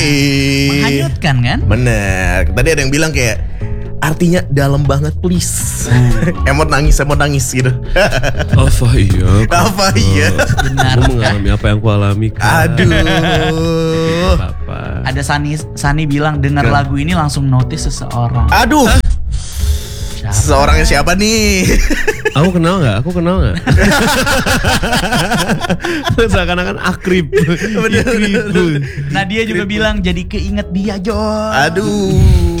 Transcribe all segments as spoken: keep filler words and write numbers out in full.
Menghanyutkan kan? Bener. Tadi ada yang bilang kayak artinya dalam banget please. Emot nangis, emot nangis gitu. Apa iya? Apa iya? Benar. Aku mengalami apa yang aku alami kan. Aduh. Apa? Ada Sani Sani bilang dengar lagu ini langsung notice seseorang. Aduh. Siapa? Seseorangnya siapa nih? Aku kenal nggak? Aku kenal nggak? Seakan-akan akrib. Bener, bener, bener. Nah dia juga bilang jadi keinget dia Jor. Aduh.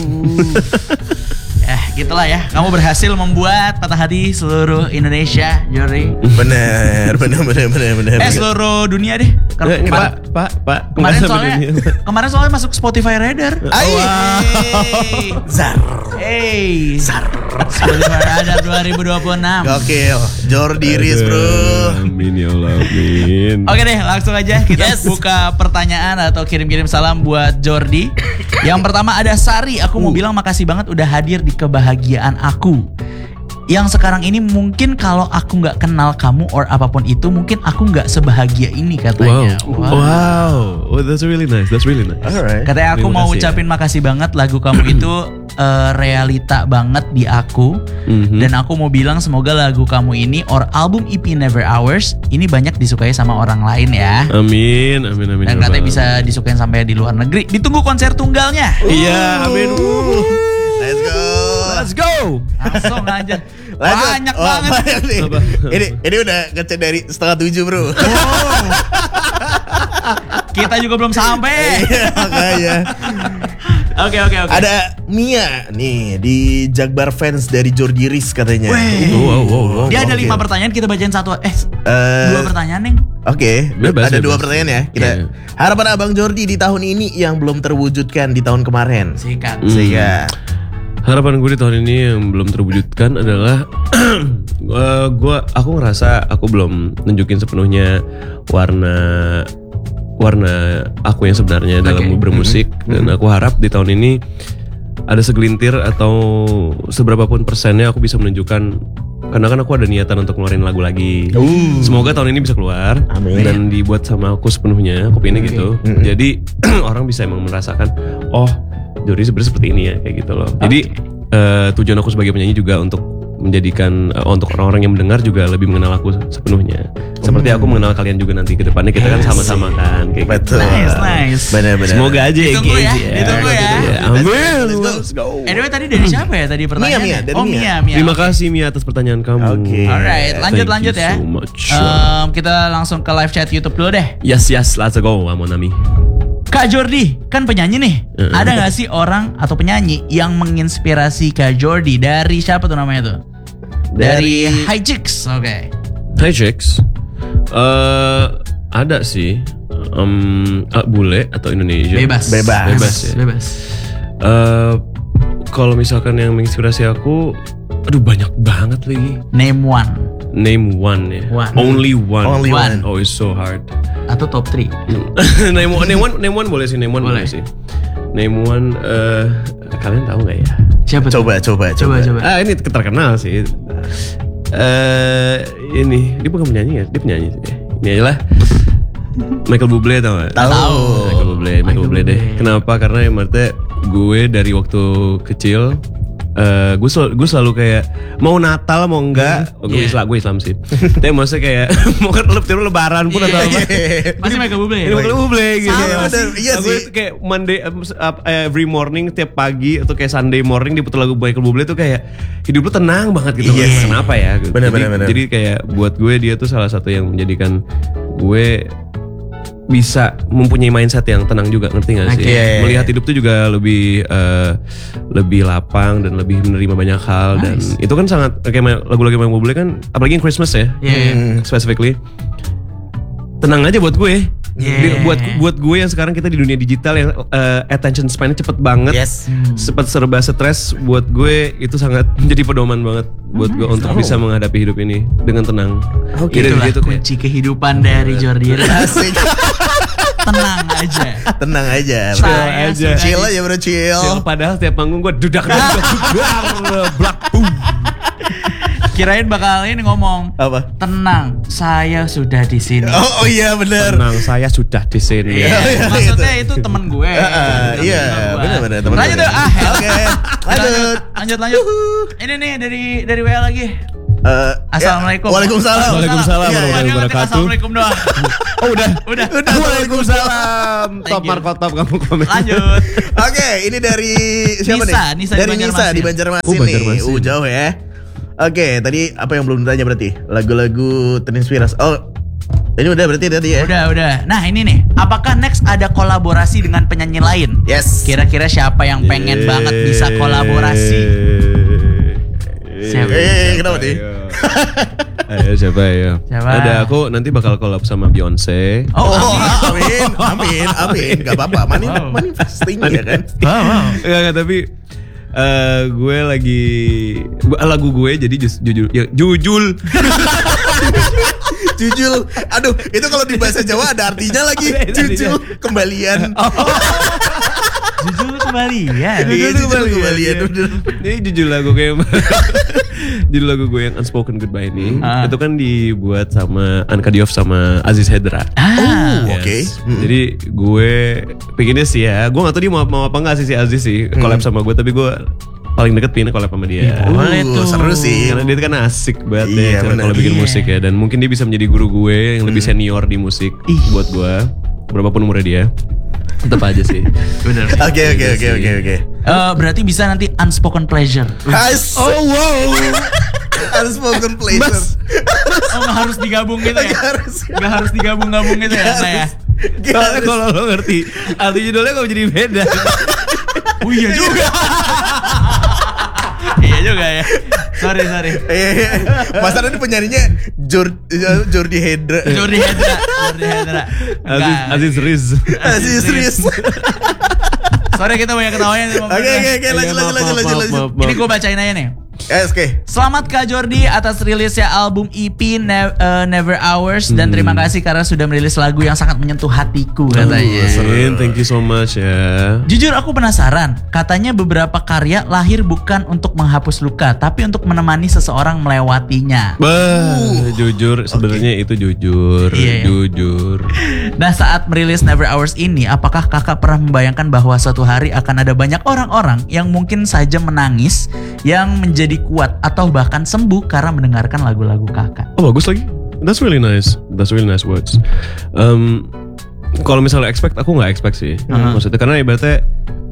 Eh gitulah ya. Kamu berhasil membuat patah hati seluruh Indonesia, Jori. Bener, bener, bener, bener, bener. Eh seluruh dunia deh. Kem- Eh, kemar- Pak, Pak, Pak. kemarin Nggak soalnya sampai kemarin soalnya masuk Spotify Radar. Ay. Zar. Hey, Spotify Radar dua ribu dua puluh enam. Gokil. Jordi Riz bro. Amin ya Allah, amin. Oke deh, langsung aja kita buka pertanyaan atau kirim-kirim salam buat Jordi. Yang pertama ada Sari, aku mau bilang makasih banget udah hadir di kebahagiaan aku. Yang sekarang ini mungkin kalau aku nggak kenal kamu or apapun itu, mungkin aku nggak sebahagia ini katanya. Wow. Wow. Oh, that's really nice. That's really nice. Alright. Katanya aku Terima mau kasih ya. ucapin makasih banget lagu kamu itu uh, realita banget di aku. Mhm. Dan aku mau bilang semoga lagu kamu ini or album E P Never Ours ini banyak disukai sama orang lain ya. Amin, amin, amin. Dan ya katanya Allah. bisa disukain sampai di luar negeri. Ditunggu konser tunggalnya. Iya, amin. Uh. Let's go. Let's go. Langsung aja. Lanjut. Banyak Oh, banget. banyak nih. Apa? Ini ini udah ngecek dari setengah tujuh bro. Kita juga belum sampai. Iya, makanya. Oke oke oke. Ada Mia nih di Jakbar fans dari Jordi Riz katanya. Weh. Wow, wow, wow. Dia ada Oke. lima pertanyaan, kita bacain satu. Eh, Eh, dua pertanyaan nih. Oke, Bebas, ada dua bebas. pertanyaan ya. Kita Iya. harapan Abang Jordi di tahun ini yang belum terwujudkan di tahun kemarin. Sikat. Hmm. Sehingga Harapan gue di tahun ini yang belum terwujudkan adalah uh, gua aku ngerasa aku belum nunjukin sepenuhnya warna warna aku yang sebenarnya dalam Oke. bermusik dan aku harap di tahun ini ada segelintir atau seberapa pun persennya aku bisa menunjukkan, karena kan aku ada niatan untuk ngeluarin lagu lagi. Uh. Semoga tahun ini bisa keluar Amin. dan dibuat sama aku sepenuhnya. Aku pengennya gitu. Mm-mm. Jadi orang bisa emang merasakan, oh Jordi sebenarnya seperti ini ya, kayak gitu loh. Jadi eh, tujuan aku sebagai penyanyi juga untuk menjadikan eh, untuk orang-orang yang mendengar juga lebih mengenal aku sepenuhnya. Seperti aku mengenal kalian juga nanti ke depannya, kita kan sama-sama kan kayak betul. gitu. Nice, nice. Benar-benar. Semoga aja Ditunggu ya, guys, ditunggu ya. Amin. Let's go. Anyway tadi dari siapa ya tadi pertanyaannya? Mia, dari oh Mia. Mia, Mia. Terima kasih Mia atas pertanyaan kamu. Oke. Alright, lanjut Thank lanjut you ya. so much. Em, kita langsung ke live chat YouTube dulu deh. Yes yes, let's go, Amonami. Kak Jordi, kan penyanyi nih. Uh-uh. Ada gak sih orang atau penyanyi yang menginspirasi Kak Jordi? Dari siapa tuh namanya tuh? Dari, Dari- High Chicks, oke. Hai Chicks. Eh ada sih. Um, ah, bule atau Indonesia? Bebas. Bebas. Bebas ya. Bebas. Eh kalau misalkan yang menginspirasi aku, aduh banyak banget lagi. Name one Name one ya. One. Only one. Only one. Oh, it's so hard. atau top three. name one, name one, name one boleh sih, name one boleh, Boleh. sih. Name one, eh kalian tahu nggak ya? Siapa tuh? Coba, coba, Coba, coba. coba. Ah ini terkenal sih. Eh ini dia bukan penyanyi ya, dia penyanyi sih. Ini aja lah. Michael Bublé tau gak? Tahu. Michael Bublé, Michael, Michael Bublé deh. Bublé. Kenapa? Karena ya maksudnya gue dari waktu kecil eh gue selalu, gue selalu kayak mau Natal mau enggak, oh, gue Yeah. Islam, gue Islam sih. Tapi maksudnya kayak mau kan lebih lebaran pun atau apa. Masih Michael Bublé. Ini Michael Bublé gitu. Sama sih. Iya Nah, gue sih. tuh kayak Monday uh, every morning tiap pagi atau kayak Sunday morning diputar lagu Michael Bublé tuh kayak hidup lu tenang banget gitu. Yes. Kenapa ya? Gitu. Bener, jadi, bener, bener. jadi kayak buat gue dia tuh salah satu yang menjadikan gue bisa mempunyai mindset yang tenang juga, ngerti gak sih? Oke. Melihat hidup tuh juga lebih uh, lebih lapang dan lebih menerima banyak hal. Dan Nice. itu kan sangat kayak lagu-lagu Michael Bublé kan, apalagi yang Christmas ya, Iya, iya. Hmm. specifically tenang aja buat gue. Yeah. Dia- buat buat gue yang sekarang kita di dunia digital yang uh, attention span-nya cepet banget, Yes. sempat serba stres. Buat gue itu sangat menjadi pedoman banget buat gue untuk Oh. bisa menghadapi hidup ini dengan tenang. Oke. Jadi Itulah gitu kayak kunci kehidupan dari Jordi. Asik. Tenang aja. Tenang aja. Chill Saya aja. sudah Chill di- aja bro, chill. chill, padahal tiap panggung gue dudak dudak dudak blak boom. Kirain bakal ini ngomong. Apa? Tenang, saya sudah di sini. Oh, oh iya benar. Tenang, saya sudah di sini. Iya, iya, maksudnya itu temen gue. Ah, Temen iya, gue. benar-benar temen Lanjut gue. deh, ah. Oke, lanjut. Lanjut, lanjut. Ini nih dari dari W A lagi. Eh, Assalamualaikum. ya, Waalaikumsalam. Waalaikumsalam Iya, iya. warahmatullahi wabarakatuh. Assalamualaikum doang. Oh udah. Udah. Udah. Waalaikumsalam. Thank Top you. Marco top kamu komen. Lanjut. Oke, ini dari siapa Nisa, nih? Nisa di dari Nisa Banjarmasin. di Banjarmasin Oh, nih. Banjarmasin. Uh, jauh ya. Oke, tadi apa yang belum ditanya berarti? Lagu-lagu terinspirasi. Oh, ini udah berarti tadi ya? Udah, udah. Nah, ini nih. Apakah next ada kolaborasi dengan penyanyi lain? Yes. Kira-kira siapa yang pengen banget bisa kolaborasi? Siapa? Eh, kenapa nih? Ayo siapa ya? Siapa? Ada aku nanti bakal collab sama Beyonce. Oh, Oh, amin. amin, amin, amin. Gak apa-apa, mani, Wow. manifesting ya kan? Wow, wow. Enggak, enggak, tapi eh, gue lagi lagu gue jadi just, jujur ya, jujul. Jujul. Aduh, itu kalau di bahasa Jawa ada artinya lagi. Jujul, kembalian. Jujur kembalian. Iya, jujul kembalian. Bener. Ini jujur lagu gue yang judul lagu gue yang Unspoken Goodbye ini Ah. itu kan dibuat sama Anka Diouf sama Aziz Hedra. Ah. Oh, oke. Hmm. Jadi gue pengennya sih ya, gue gak tahu dia mau, mau apa nggak sih si Aziz sih collab sama gue, tapi gue paling deket pengen collab sama dia. Iya, boleh Uh, tuh. seru sih. Karena dia kan asik banget Iya, ya cara benar. kalau bikin Iya. musik ya, dan mungkin dia bisa menjadi guru gue yang lebih senior di musik Ih. buat gue, berapapun umurnya dia. Tetap aja sih. Bener sih. Oke, oke, oke, oke, oke. Eh, berarti bisa nanti unspoken pleasure. Guys, Oh wow. unspoken pleasure. Oh, nggak harus digabung gitu ya? Gak harus. Nggak harus digabung gabung gitu ya? Nah ya. Gak Soalnya harus. kalau lo ngerti arti judulnya kok jadi beda. Oh iya juga. Iya juga ya. Sorry sorry. Iya, iya. Mas Ardi ini penyanyinya Jor- Jordi Hedra. Jordi Hedra. Jordi Hedra. Aziz Enggak. Aziz Riz. Aziz Riz. Sorry kita banyak ketawanya. Oke, oke, oke, lanjut, lanjut, lanjut, lanjut, lanjut. Ini gue bacain aja nih. Eh, oke. Selamat Kak Jordi atas rilisnya album E P Ne- eh, Never Hours dan terima kasih karena sudah merilis lagu yang sangat menyentuh hatiku katanya. Amin, thank you so much ya. Jujur aku penasaran, katanya beberapa karya lahir bukan untuk menghapus luka, tapi untuk menemani seseorang melewatinya. Bah, jujur sebenarnya itu jujur, Iya, iya. jujur. Nah saat merilis Never Hours ini, apakah kakak pernah membayangkan bahwa suatu hari akan ada banyak orang-orang yang mungkin saja menangis, yang menjadi kuat atau bahkan sembuh karena mendengarkan lagu-lagu kakak? Oh bagus lagi. That's really nice. That's really nice words. Um, kalau misalnya expect, aku nggak expect sih. Uh-huh. Maksudnya karena ibaratnya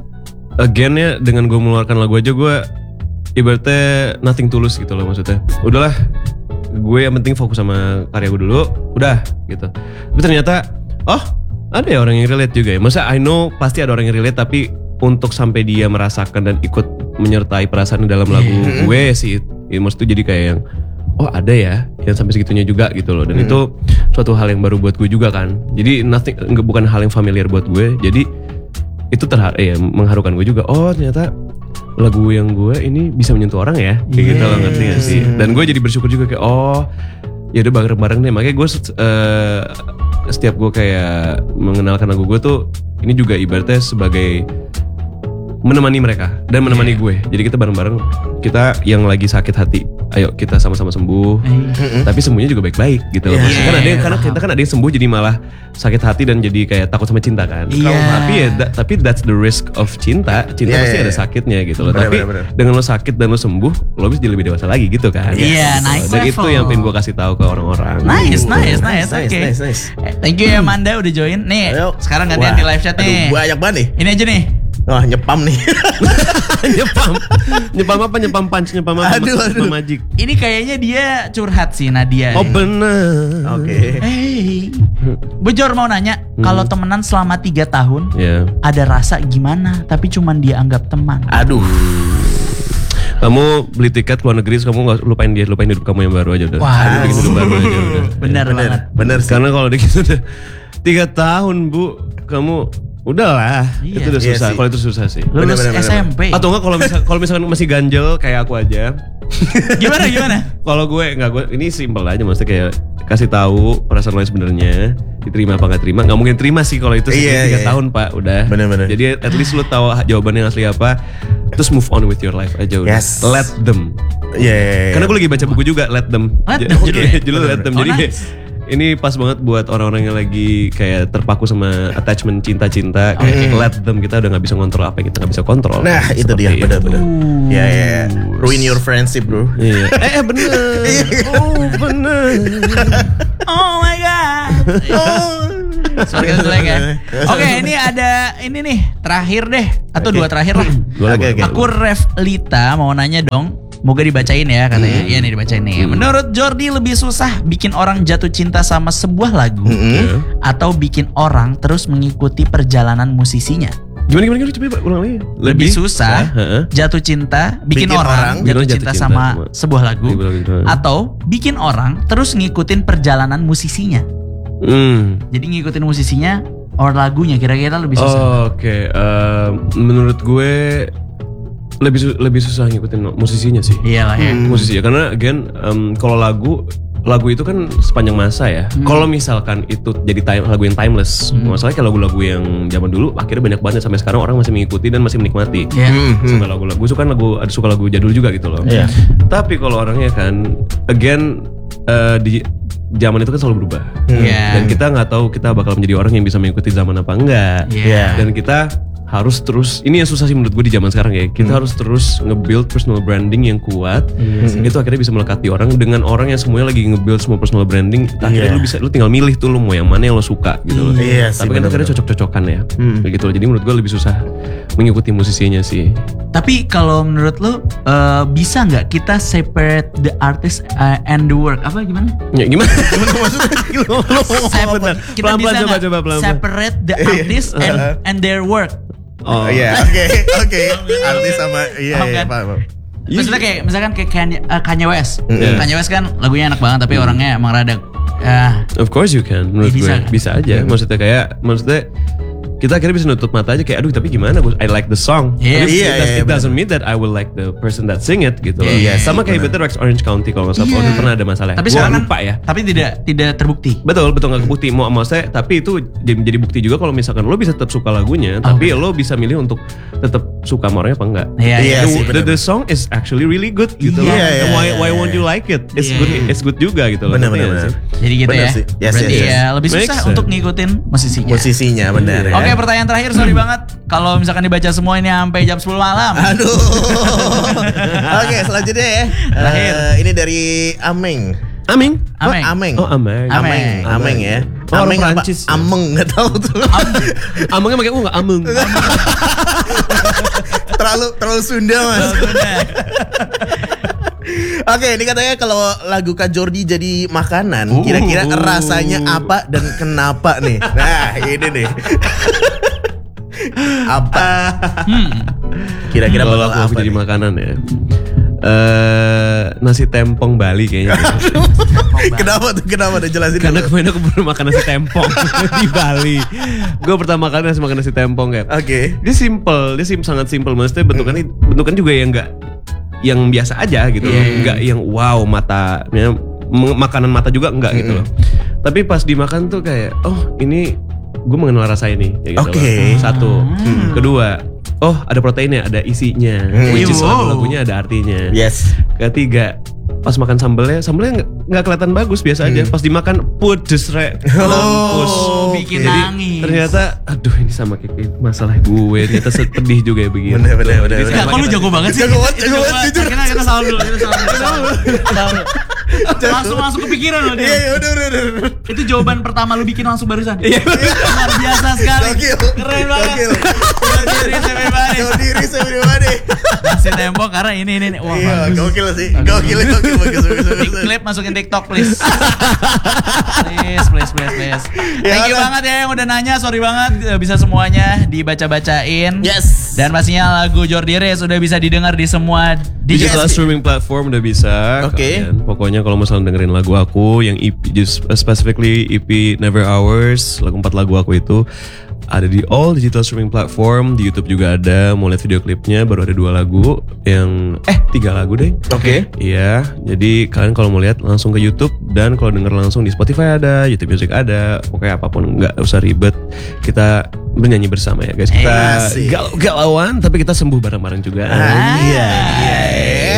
again ya dengan gue mengeluarkan lagu aja gue ibaratnya nothing tulus gitu loh maksudnya. Udahlah, gue yang penting fokus sama karya gue dulu. Udah gitu. Tapi ternyata oh ada ya orang yang relate juga ya. Maksudnya I know pasti ada orang yang relate, tapi untuk sampai dia merasakan dan ikut menyertai perasaan dalam lagu gue sih, ya, maksudnya jadi kayak yang oh ada ya yang sampai segitunya juga gitu loh, dan itu suatu hal yang baru buat gue juga kan. Jadi nothing, enggak, bukan hal yang familiar buat gue, jadi itu terharu, ya, mengharukan gue juga. Oh ternyata lagu yang gue ini bisa menyentuh orang ya, kayak gitu loh, ngerti gak sih? Dan gue jadi bersyukur juga kayak oh ya udah bareng-bareng deh. Makanya gue uh, setiap gue kayak mengenalkan lagu gue tuh ini juga ibaratnya sebagai menemani mereka dan menemani Yeah. gue. Jadi kita bareng-bareng, kita yang lagi sakit hati, ayo kita sama-sama sembuh. Eh, Tapi sembuhnya juga baik-baik gitu loh. Yeah. Maksudnya kan ada yang, karena Paham. kita kan ada yang sembuh jadi malah sakit hati dan jadi kayak takut sama cinta kan. Iya. Tapi ya that- tapi that's the risk of cinta. Cinta Yeah, pasti yeah, ada yeah. sakitnya gitu loh. Benar, Tapi benar, benar. dengan lo sakit dan lo sembuh, lo bisa jadi lebih dewasa lagi gitu kan. Iya, Gitu. nice Dan level. itu yang pengen gue kasih tahu ke orang-orang. Nice, nice, nice, Nice, oke. nice, nice. Eh, Thank you ya Manda udah join. Nih, Ayo. sekarang gantian Wah, di live chat aduh, nih. banyak banget nih. Ini aja nih. Wah, nyepam nih. nyepam, nyepam apa? Nyepam punch, nyepam apa? Aduh, aduh. Nyepam magic. Ini kayaknya dia curhat sih Nadia. Oh nih. bener. Oke. Hey, Bujor mau nanya, kalau temenan selama tiga tahun, Ya. ada rasa gimana? Tapi cuman dia anggap teman. Aduh. Kamu beli tiket ke luar negeri, terus kamu nggak lupain dia, lupain hidup kamu yang baru aja udah. Wah, Bikin hidup baru aja udah. Bener, Bener, banget. bener sih. Karena kalau dia gitu udah tiga tahun bu, kamu udahlah. Iya. Itu udah Iya susah. sih. Kalau itu susah sih. Lulus Bener, bener, S M P. Atau enggak kalau misal kalau misalkan masih ganjel kayak aku aja. Gimana gimana? Kalau gue enggak, gue ini simpel aja, maksudnya kayak kasih tahu perasaan lo yang sebenarnya, diterima apa nggak terima. Nggak mungkin terima sih kalau itu Iya, tiga iya. tahun pak, udah. Bener-bener. Jadi at least lo tahu jawabannya yang asli apa, terus move on with your life aja udah. Yes. Let them. Iya, iya, iya. Karena gue lagi baca buku juga, Let Them. Let J- Them Oke, judulnya? judulnya Let Them. Oh, Jadi nice. ini pas banget buat orang-orang yang lagi kayak terpaku sama attachment cinta-cinta. Kayak let them, kita udah gak bisa kontrol apa yang kita gak bisa kontrol. Nah itu Seperti dia itu. benar-benar. Ya ya ya. Ruin your friendship bro. Iya. eh, eh bener. Oh bener. Oh my god. Sorry kita jelek ya. Oke, ini ada ini nih terakhir deh atau dua terakhir lah. Boleh, Oke, boleh. oke. Aku Ref Lita mau nanya dong. Moga dibacain ya katanya. Iya nih dibacain nih. Menurut Jordi lebih susah bikin orang jatuh cinta sama sebuah lagu Iya. atau bikin orang terus mengikuti perjalanan musisinya? Gimana gimana gimana coba ulang lagi. Lebih susah Heeh. jatuh cinta bikin, Bikin orang, orang, jatuh, bikin orang cinta, jatuh cinta sama, sama sebuah lagu sebuah lagu. atau bikin orang terus ngikutin perjalanan musisinya. Hmm. Jadi ngikutin musisinya or lagunya kira-kira lebih susah. Oh, Oke, Eh, menurut gue lebih su- lebih susah ngikutin musisinya sih. Iyalah ya. Musisi ya, karena again em, kalau lagu lagu itu kan sepanjang masa ya. Kalau misalkan itu jadi time, lagu yang timeless, masalahnya kayak lagu-lagu yang zaman dulu akhirnya banyak banget sampai sekarang orang masih mengikuti dan masih menikmati. Iya. Sama lagu-lagu, gue suka lagu, ada suka lagu jadul juga gitu loh. Iya. Tapi kalau orangnya kan, again eh, di zaman itu kan selalu berubah. Iya. Dan kita nggak tahu kita bakal menjadi orang yang bisa mengikuti zaman apa enggak. Iya. Dan kita harus terus, ini yang susah sih menurut gue di zaman sekarang ya. Kita harus terus nge-build personal branding yang kuat. Itu akhirnya bisa melekati orang dengan orang yang semuanya lagi nge-build semua personal branding. Akhirnya Iya. lu bisa, lu tinggal milih tuh lu mau yang mana yang lo suka gitu loh. Iya sih, Tapi kan bener-bener. akhirnya cocok-cocokan ya. Hmm. Kayak gitu loh. Jadi menurut gue lebih susah mengikuti musisinya sih. Tapi kalau menurut lu eh, bisa nggak kita separate the artist uh, and the work? Apa gimana? Ya gimana? Gimana maksudnya? Lu ngomong Sep- apa? kita Pelan-pelan, bisa coba, nggak coba, pelan-pelan. separate the artist and and their work? Oh Iya, oke, oke. Artis sama iya Paham iya kan? paham. paham. Maksudnya kayak misalkan kayak Kanye, uh, Kanye West. Mm. Kanye West kan lagunya enak banget tapi orangnya emang rada ya Of course you can, menurut Bisa gue kan? bisa aja. Maksudnya kayak, maksudnya kita akhirnya bisa nutup mata aja kayak, aduh tapi gimana? I like the song. Iya. Tapi Iya, it, does- iya, it doesn't mean that I will like the person that sing it gitu. loh. Iya, iya, Sama kayak Better Rex Orange County kalau nggak salah. Iya. Waktu itu pernah ada masalah. tapi Gua sekarang kan lupa ya. tapi tidak tidak terbukti. Betul, betul nggak kebukti. Mau maksudnya, tapi itu jadi, jadi bukti juga kalau misalkan lo bisa tetap suka lagunya, Oh. tapi lo bisa milih untuk tetap suka sama orangnya apa enggak. Iya, Iya the, sih, the, bener. the song is actually really good gitu Iya, loh. iya, And why iya, why iya, won't you like it? It's Iya, good, iya. it's good juga gitu loh. Benar, Ngerti benar, nggak benar. sih? Jadi gitu Bener ya. sih. Yes, Berarti yes, yes. ya lebih Makes susah sense. untuk ngikutin musisinya. Musisinya benar ya. Oke, pertanyaan terakhir, sorry banget kalau misalkan dibaca semua ini sampai jam sepuluh malam. Aduh. Oke, selanjutnya ya. Terakhir. Eh, ini dari Ameng. Aming. Oh, Ameng. Ameng. Oh, Ameng. Ameng. Ameng ya. Oh, orang Ameng apa? Prancis ya? Ameng nggak tahu tuh. Amengnya pakai u nggak ameng. terlalu terlalu Sunda mas. Oke, ini katanya kalau lagu Kak Jordi jadi makanan, Uh. kira-kira rasanya apa dan kenapa nih? Nah, ini nih. Apa? Kira-kira Kalau bakal aku, aku apa? jadi nih? makanan ya. Eh nasi tempong Bali kayaknya. Kenapa tuh? Kenapa tuh jelasin? Karena dulu. kemarin aku pernah makan nasi tempong di Bali. Gue pertama kali nasi makan nasi tempong kayak. Oke. Dia simple, dia sim sangat simple. Maksudnya bentukannya bentukan juga yang enggak yang biasa aja gitu loh. Enggak yang wow mata, ya, m- makanan mata juga enggak gitu loh. Tapi pas dimakan tuh kayak oh ini gue mengenal rasa ini kayak gitu Oke. loh. Satu. Kedua, oh ada proteinnya, ada isinya. Which is Wow. lagu-lagunya ada artinya. Yes. Ketiga, pas makan sambelnya, sambelnya nggak nggak kelihatan bagus biasa aja. Pas dimakan pedes re, mampus. Oh, bikin Jadi, nangis. Ternyata, aduh ini sama kayak kayak masalah gue. Ternyata pedih juga ya begini. Bener, bener, bener, Jadi bener. Enggak, sama kok lu kita- jago banget sih? Jago banget, jago banget, jujur. Kita kita salah dulu, kita salah dulu. Salah dulu. Salah dulu. Langsung langsung kepikiran loh Iya, dia. iya, udah, udah, udah, udah. Itu jawaban pertama lu bikin langsung barusan. Iya. Luar biasa sekali. Gokil. Keren banget. Gokil. Berdiri everybody. Jordi Riz everybody. Masih tembok karena ini ini ini. Wah, Iya, bagus. gokil sih. Gokil, gokil, bagus, bagus, Di bagus. klip masukin TikTok please. please, please, please, please. Ya, Thank you kan? banget ya yang udah nanya, sorry banget eh, bisa semuanya dibaca-bacain. Yes. Dan pastinya lagu Jordi Riz sudah bisa didengar di semua Digital digital. streaming platform udah bisa. Oke. Kalian Pokoknya kalau misalnya dengerin lagu aku yang E P, just specifically E P Never Hours, lagu empat lagu aku itu ada di all digital streaming platform. Di YouTube juga ada. Mau lihat video klipnya baru ada dua lagu yang eh tiga lagu deh. Oke. Iya, jadi kalian kalau mau lihat langsung ke YouTube dan kalau denger langsung di Spotify ada, YouTube Music ada, pokoknya apapun nggak usah ribet. Kita bernyanyi bersama ya guys. Kita Asik. galau-galauan tapi kita sembuh bareng-bareng juga. Ah, iya, iya.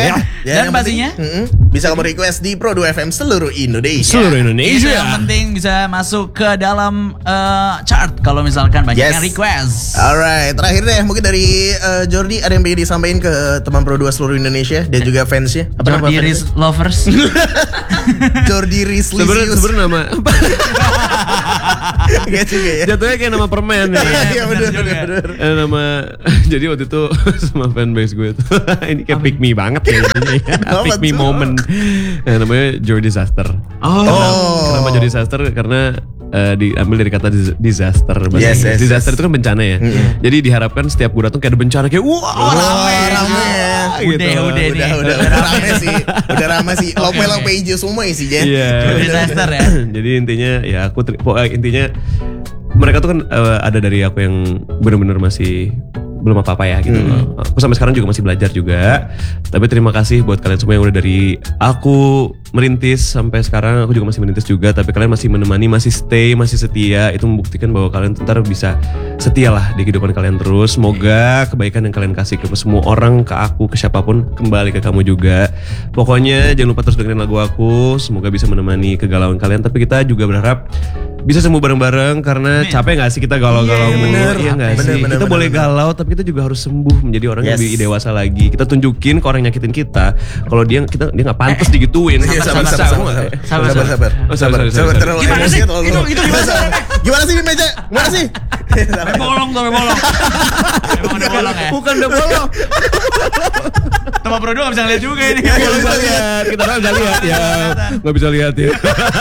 Ya, Dan yang pastinya penting, mm-mm, bisa kamu request di Pro dua F M seluruh Indonesia. Seluruh itu Indonesia. yang penting bisa masuk ke dalam eh, chart kalau misalkan banyak Yes. yang request. Alright, terakhir deh mungkin dari uh, Jordi ada yang pengen disampaikan ke teman Pro dua seluruh Indonesia dan juga fansnya. Apa nama Jordi fansnya? Riz Lovers. Jordi Rislisius. Sebenarnya sebenarnya nama Gak juga ya. jatuhnya kayak nama permen ya. Iya benar benar juga. benar. Eh, nama jadi waktu itu sama fanbase gue tuh ini kayak pick me banget ya jadinya ya. Apa Pick me tuh? moment. Eh, namanya Joy Disaster. Oh. Kenapa Joy Disaster? Karena eh, diambil dari kata dis- disaster. Bahasa Yes, Inggris. yes, Disaster yes. itu kan bencana ya. Jadi diharapkan setiap gue datang kayak ada bencana kayak wah Wah, rame. rame ya. Udah, gitu. udah nih. Udah, udah, udah rame sih. Udah rame sih. Lope-lope hijau semua isi Jen. Iya. Joy Disaster ya. Jadi intinya ya aku ter- pokoknya intinya mereka tuh kan eh, ada dari aku yang benar-benar masih belum apa-apa ya gitu loh. Aku sampai sekarang juga masih belajar juga. Tapi terima kasih buat kalian semua yang udah dari aku merintis sampai sekarang aku juga masih merintis juga. Tapi kalian masih menemani, masih stay, masih setia. Itu membuktikan bahwa kalian ntar bisa setia lah di kehidupan kalian terus. Semoga kebaikan yang kalian kasih ke semua orang, ke aku, ke siapapun kembali ke kamu juga. Pokoknya jangan lupa terus dengerin lagu aku. Semoga bisa menemani kegalauan kalian. Tapi kita juga berharap bisa sembuh bareng-bareng karena capek gak sih kita galau-galau Iya, mulu? bener. Iya gak Bener, sih? bener, Kita bener, boleh bener. galau tapi kita juga harus sembuh menjadi orang yang Yes. lebih dewasa lagi. Kita tunjukin ke orang yang nyakitin kita kalau dia kita dia nggak pantas digituin. Iya, sabar, Bisa, sabar, aku sabar, nggak- sabar, Sabar, sabar, sabar, Oh, sorry, sorry, sorry, sorry. terlalu Gimana emosi, sih? terlalu- Itu- itu gimana sih? Gimana sih di meja? Gimana sih? Sampai bolong tuh, sampai bolong. Emang udah bolong ya. Bukan udah bolong. Teman Pro dua gak bisa lihat juga ini. Iya, Nggak bisa lihat. Kita nggak bisa lihat ya. Nggak bisa lihat ya.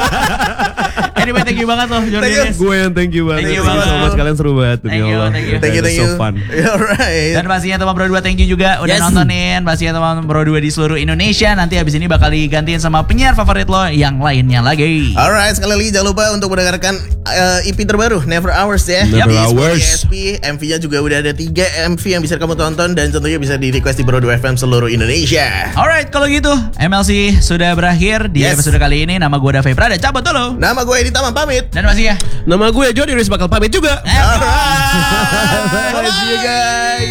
Anyway, thank you banget loh Jordi Thank you. Riz. Gue yang thank you banget. Thank you so banget. much. Kalian seru banget. Demi Thank you, Allah. thank you. Thank you, thank you. So fun. Alright. Dan pastinya teman Pro dua thank you juga udah Yes. nontonin. Pastinya teman Pro dua di seluruh Indonesia. Nanti abis ini bakal digantiin sama penyiar favorit lo yang lainnya lagi. Alright, sekali lagi jangan lupa untuk mendengarkan uh, E P terbaru Never Hours ya. Never Di Hours. Spotify S P, M V-nya juga udah ada tiga M V yang bisa kamu tonton dan tentunya bisa di request di Pro dua F M seluruh Indonesia. Alright, kalau gitu M L C sudah berakhir di Yes. episode kali ini. Nama gue Dave Prada, cabut dulu. Nama gue Edi Tamam pamit. Dan masih ya. Nama gue Jordi Riz bakal pamit juga. Eh, Alright. See you guys.